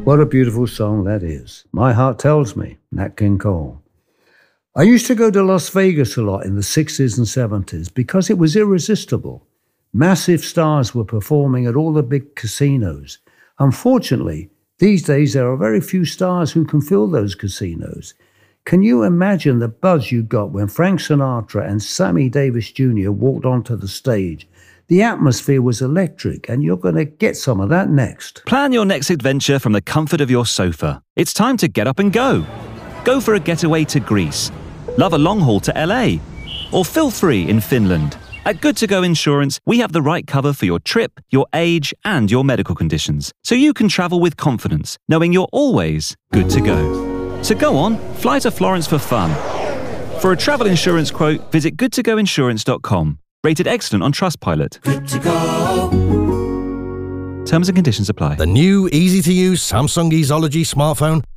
What a beautiful song that is. My Heart Tells Me, Nat King Cole. I used to go to Las Vegas a lot in the 60s and 70s because it was irresistible. Massive stars were performing at all the big casinos. Unfortunately, these days there are very few stars who can fill those casinos. Can you imagine the buzz you got when Frank Sinatra and Sammy Davis Jr. walked onto the stage? The atmosphere was electric, and you're going to get some of that next. Plan your next adventure from the comfort of your sofa. It's time to get up and go. Go for a getaway to Greece. Love a long haul to LA. Or feel free in Finland. At Good To Go Insurance, we have the right cover for your trip, your age, and your medical conditions, so you can travel with confidence, knowing you're always good to go. So go on, fly to Florence for fun. For a travel insurance quote, visit goodtogoinsurance.com. Rated excellent on Trustpilot. Good to go. Terms and conditions apply. The new, easy-to-use Samsung Easology smartphone